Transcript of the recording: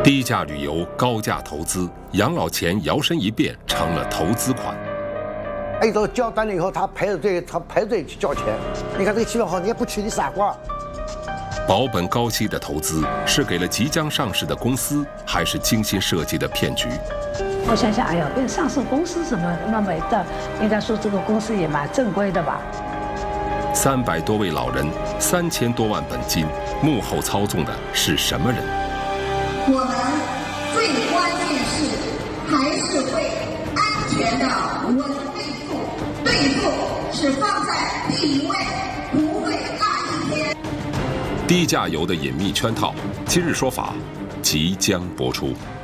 低价旅游、高价投资，养老钱摇身一变成了投资款。 一到交单了以后，他排着队去交钱。你看这个气氛好，你也不去，你傻瓜。 保本高息的投资是给了即将上市的公司，还是精心设计的骗局？ 我想想，哎呀，跟上市公司什么那么的，应该说这个公司也蛮正规的吧。 300多位老人，3000多万本金，幕后操纵的是什么人？ 我们最关键是还是会安全的稳对付，对付是放在第一位，不会落一天。 低价游的隐秘圈套，今日说法即将播出。